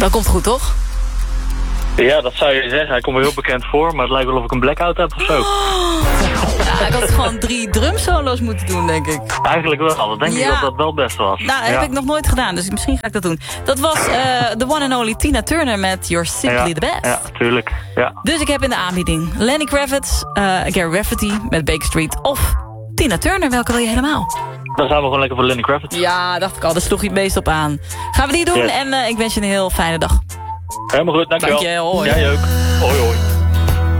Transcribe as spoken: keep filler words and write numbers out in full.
Dat komt goed, toch? Ja, dat zou je zeggen. Hij komt me heel bekend voor, maar het lijkt wel of ik een blackout heb of zo. Oh. Ja, ik had gewoon drie drumsolo's moeten doen, denk ik. Eigenlijk wel. Dan denk Ja. ik dat dat wel best was. Nou, dat heb ja. ik nog nooit gedaan, dus misschien ga ik dat doen. Dat was de uh, one and only Tina Turner met You're Simply ja. the Best. Ja, tuurlijk. Ja. Dus ik heb in de aanbieding Lenny Kravitz, uh, Gary Rafferty met Baker Street of Tina Turner. Welke wil je helemaal? Dan gaan we gewoon lekker voor Lenny Kravitz. Ja, dacht ik al. Daar sloeg je het meest op aan. Gaan we die doen yes. en uh, ik wens je een heel fijne dag. Helemaal goed, dankjewel. Dank je, hoi. Jij ook. Hoi, hoi.